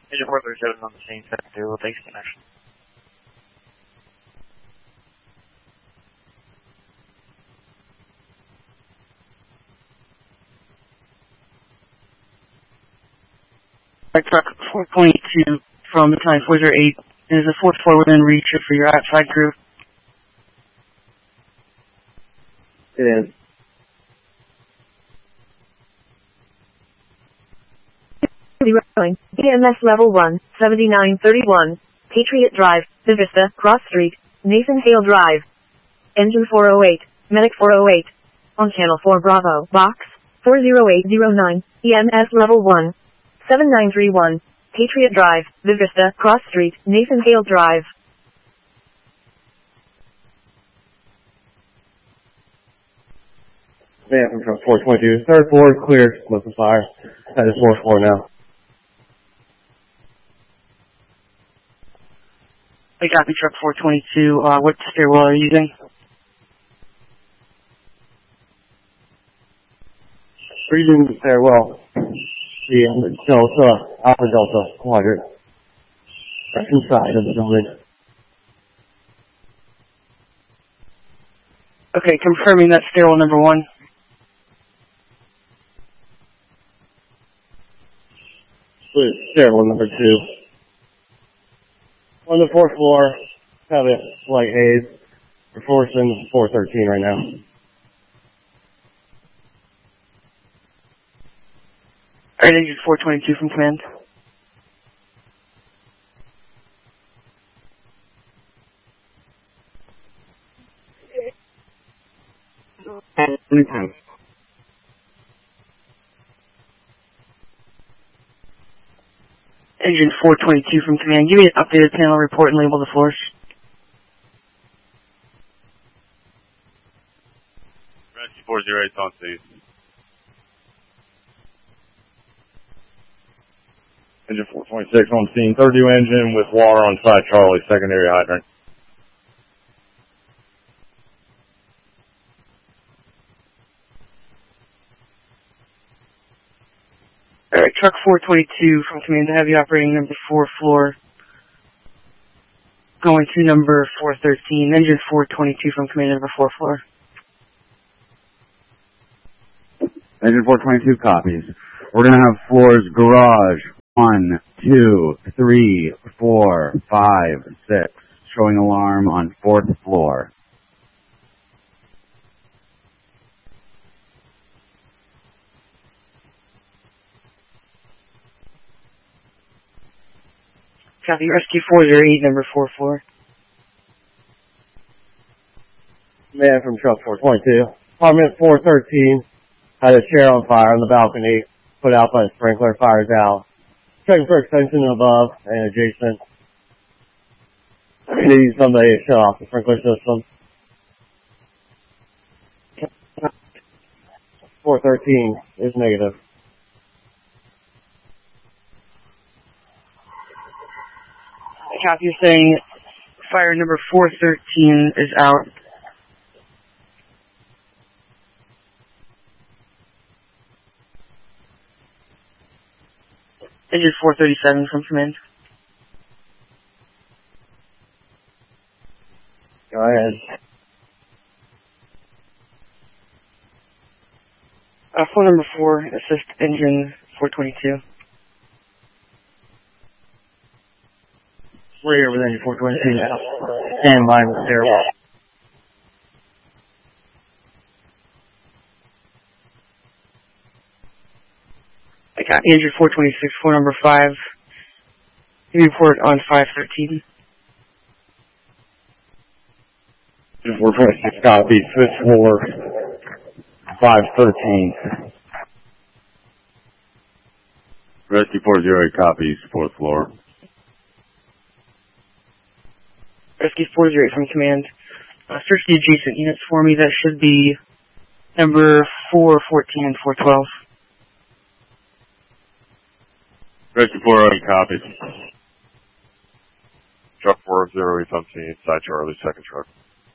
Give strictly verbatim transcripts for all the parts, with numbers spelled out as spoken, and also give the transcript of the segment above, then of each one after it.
Agent four thirty-seven on the scene, set to thanks connection. Truck four twenty-two from the time four zero eight is the fourth floor within reach for your outside crew. It is. Going. E M S level one, seventy-nine thirty-one, Patriot Drive, The Vista, Cross Street, Nathan Hale Drive. Engine four oh eight, Medic four oh eight. On channel four Bravo, box, four zero eight zero nine, E M S level one, seven nine three one, Patriot Drive, The Vista, Cross Street, Nathan Hale Drive. Man from truck four twenty-two. Third floor is clear. Smoke and fire. That is fourth floor now. I copy truck four twenty-two. Uh, what stairwell are you using? We're using the stairwell. The Delta, Alpha Delta quadrant. Right inside of the building. Okay, confirming that stairwell number one. Stairwell number two. On the fourth floor, have a slight haze. We're forcing four thirteen right now. Alright, Agent four twenty-two from command. Anytime. Agent four twenty-two from command. Give me an updated panel report and label the floors. Rescue four zero eight on scene. Engine four twenty-six on scene. third due engine with water on side Charlie, secondary hydrant. Alright, truck four twenty-two from command to heavy operating number four floor. Going to number four thirteen. Engine four twenty-two from command number four floor. Engine four twenty-two copies. We're going to have floors garage one, two, three, four, five, six. Showing alarm on fourth floor. Copy, rescue four zero eight, number four floor. Man from truck four twenty-two. Apartment four thirteen had a chair on fire on the balcony, put out by the sprinkler, fires out. Checking for extension above and adjacent. I need somebody to shut off the sprinkler system. four thirteen is negative. Copy, you're saying fire number four thirteen is out. Engine four thirty-seven from command. Go ahead. Uh, phone number four, assist engine four twenty-two. We're here with engine four twenty-two now. Stand by with stairwell. I got engine four twenty-six, phone number five. Can you report on five thirteen? Engine four twenty-six copies, fifth floor, five thirteen. Rescue four zero eight copies, fourth floor. Rescue four zero eight from command. Uh, search the adjacent units for me. That should be number four fourteen and four twelve. Rescue four zero eight copies. Truck four zero eight on scene, side Charlie, second truck.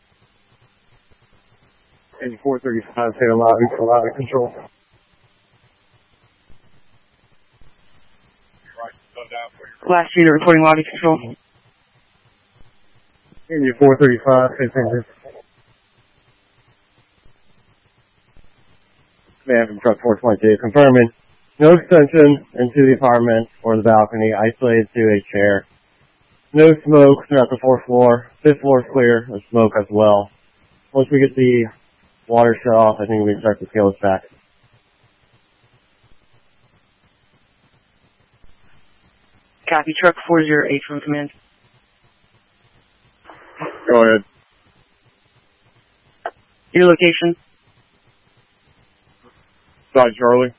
Engine four thirty-five, take a lot, a lot of control. Right, Last unit reporting lobby control. India four thirty-five, fifth engine. Command from truck four twenty-two, confirming no extension into the apartment or the balcony, isolated to a chair. No smoke throughout the fourth floor. Fifth floor is clear of smoke as well. Once we get the water shut off, I think we can start to scale this back. Copy, truck four zero eight from command. Go ahead. Your location? Side Charlie.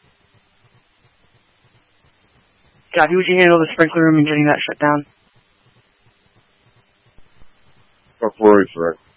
Copy, would you handle the sprinkler room and getting that shut down? Truck four eight, correct.